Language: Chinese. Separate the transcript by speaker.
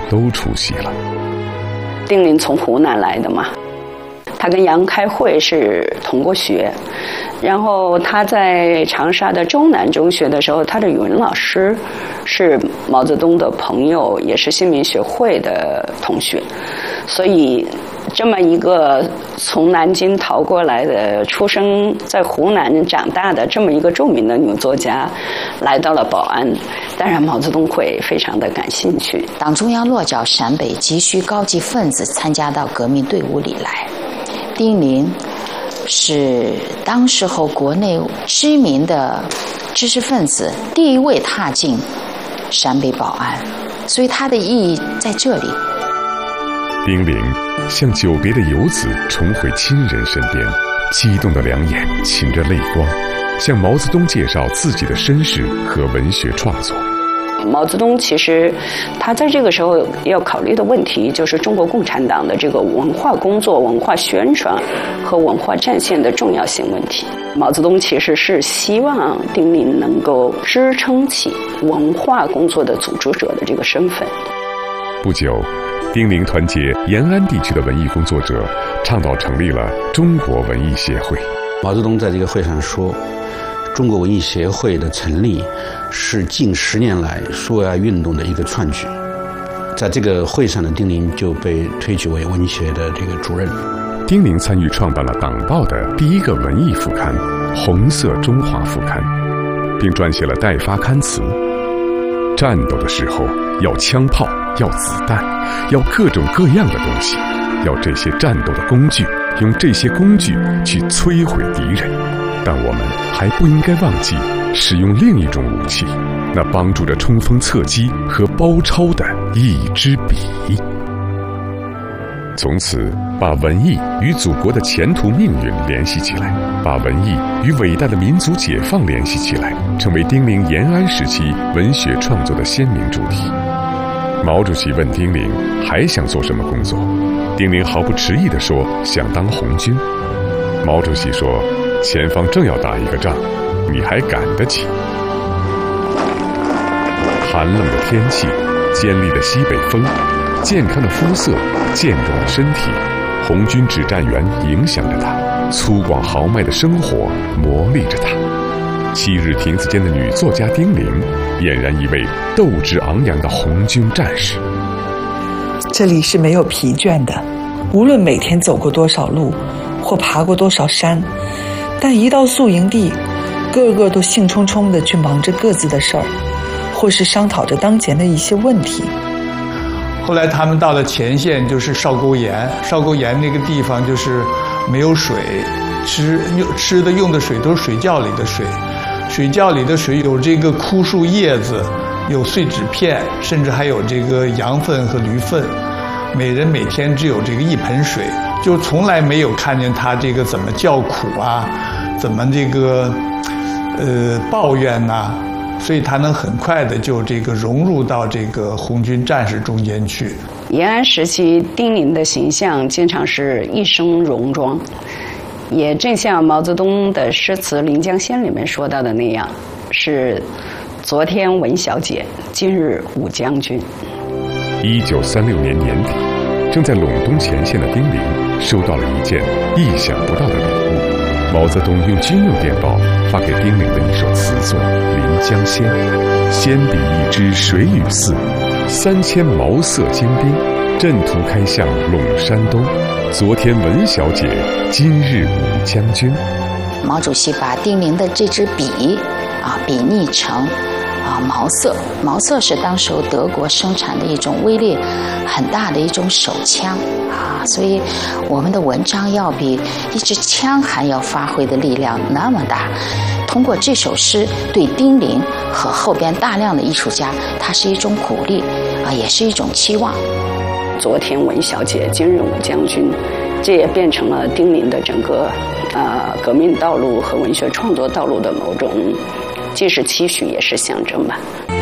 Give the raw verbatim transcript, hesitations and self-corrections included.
Speaker 1: 都出席了。
Speaker 2: 丁玲从湖南来的嘛，他跟杨开慧是同过学，然后他在长沙的周南中学的时候，他的语文老师是毛泽东的朋友，也是新民学会的同学，所以这么一个从南京逃过来的、出生在湖南长大的这么一个著名的女作家，来到了宝安，当然毛泽东会非常的感兴趣。
Speaker 3: 党中央落脚陕北，急需高级分子参加到革命队伍里来。丁玲是当时候国内知名的知识分子，第一位踏进陕北宝安，所以它的意义在这里。
Speaker 1: 丁玲像久别的游子重回亲人身边，激动的两眼噙着泪光，向毛泽东介绍自己的身世和文学创作。
Speaker 2: 毛泽东其实他在这个时候要考虑的问题，就是中国共产党的这个文化工作、文化宣传和文化战线的重要性问题。毛泽东其实是希望丁玲能够支撑起文化工作的组织者的这个身份。
Speaker 1: 不久，丁玲团结延安地区的文艺工作者，倡导成立了中国文艺协会。
Speaker 4: 毛泽东在这个会上说，中国文艺协会的成立是近十年来苏维埃运动的一个创举。在这个会上的丁玲就被推举为文学的这个主任。
Speaker 1: 丁玲参与创办了党报的第一个文艺副刊《红色中华副刊》，并撰写了代发刊词。战斗的时候要枪炮，要子弹，要各种各样的东西，要这些战斗的工具，用这些工具去摧毁敌人。但我们还不应该忘记使用另一种武器，那帮助着冲锋侧击和包抄的一支笔。从此把文艺与祖国的前途命运联系起来，把文艺与伟大的民族解放联系起来，成为丁玲延安时期文学创作的鲜明主题。毛主席问丁玲还想做什么工作，丁玲毫不迟疑地说想当红军。毛主席说，前方正要打一个仗，你还赶得起？寒冷的天气，尖利的西北风，健康的肤色，健壮的身体，红军指战员影响着他，粗犷豪迈的生活磨砺着他。昔日亭子间的女作家丁玲，俨然一位斗志昂扬的红军战士。
Speaker 5: 这里是没有疲倦的，无论每天走过多少路，或爬过多少山，但一到宿营地，个个都兴冲冲地去忙着各自的事儿，或是商讨着当前的一些问题。
Speaker 6: 后来他们到了前线，就是哨沟岩，哨沟岩那个地方就是没有水，吃吃的用的水都是水窖里的水，水窖里的水有这个枯树叶子，有碎纸片，甚至还有这个羊粪和驴粪，每人每天只有这个一盆水，就从来没有看见他这个怎么叫苦啊，怎么这个呃抱怨呐、啊，所以他能很快的就这个融入到这个红军战士中间去。
Speaker 2: 延安时期，丁玲的形象经常是一身戎装，也正像毛泽东的诗词《临江仙》里面说到的那样，是昨天文小姐，今日武将军。
Speaker 1: 一九三六年年底，正在陇东前线的丁玲收到了一件意想不到的礼物。毛泽东用军用电报发给丁玲的一首词作《临江仙》，仙比一枝水与似，三千毛色精兵，阵图开向陇山东。昨天文小姐，今日武将军。
Speaker 3: 毛主席把丁玲的这支笔啊比拟成啊毛瑟，毛瑟是当时德国生产的一种威力很大的一种手枪啊，所以我们的文章要比一支枪还要发挥的力量那么大。通过这首诗，对丁玲和后边大量的艺术家，它是一种鼓励啊，也是一种期望。
Speaker 2: 昨天文小姐，今日武将军，这也变成了丁玲的整个呃革命道路和文学创作道路的某种既是期许也是象征吧。